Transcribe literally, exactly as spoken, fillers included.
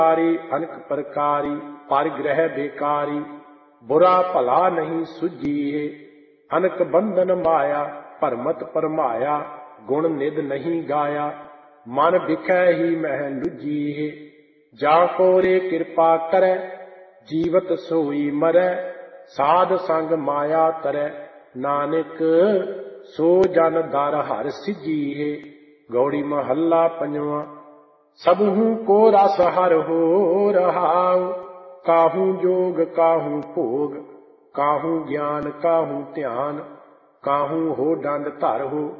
अनक प्रकारी परिग्रह बेकारी, बुरा भला नहीं सुझीए। अनक बंधन माया भरमत परमाया, गुण निध नहीं गाया, मन बिखै ही मह लुझीए। जा कोरे कृपा करे जीवत सोई मरै, साध संग माया तरै, नानक सो जन दर हर सिजीए। गौड़ी महला पंजवा। सबहू को रस हर हो रहाउ, काहू जोग काहू भोग, काहू ज्ञान काहू ध्यान, काहू हो डंड धर हो।